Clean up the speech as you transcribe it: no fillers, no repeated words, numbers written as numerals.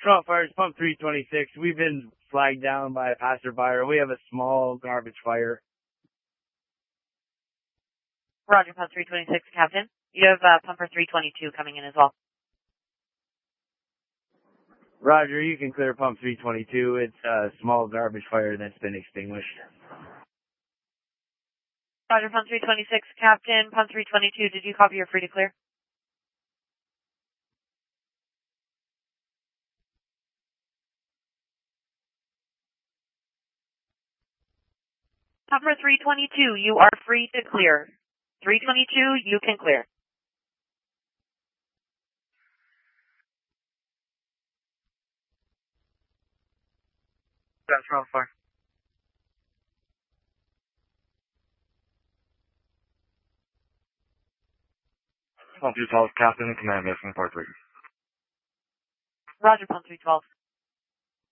Crown Fire, it's pump 326. We've been flagged down by a passerby. We have a small garbage fire. Roger, pump 326, Captain. You have pumper 322 coming in as well. Roger, you can clear pump 322. It's a small garbage fire that's been extinguished. Roger, pump 326, Captain. Pump 322, did you copy? You're free to clear. Pumper 322, you are free to clear. 322, you can clear. That's Crown Fire. Pump 212, Captain, command mission 43. Roger, pump 312.